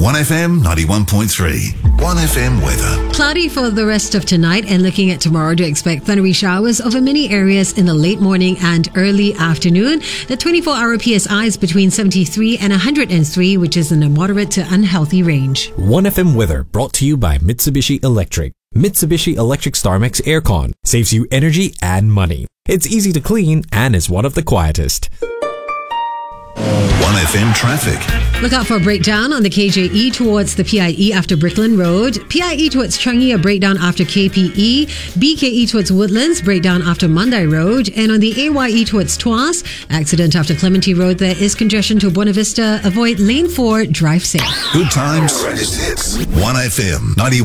1FM 91.3. 1FM weather. Cloudy for the rest of tonight, and looking at tomorrow, to expect thundery showers over many areas in the late morning and early afternoon. The 24-hour PSI is between 73 and 103, which is in a moderate to unhealthy range. 1FM weather brought to you by Mitsubishi Electric. Mitsubishi Electric StarMax Aircon saves you energy and money. It's easy to clean and is one of the quietest. 1FM traffic. Look out for a breakdown on the KJE towards the PIE after Bricklin Road. PIE towards Changi, a breakdown after KPE. BKE towards Woodlands, breakdown after Mandai Road. And on the AYE towards Tuas, accident after Clementi Road. There is congestion to Buena Vista. Avoid lane 4, drive safe. Good times. 1FM 91.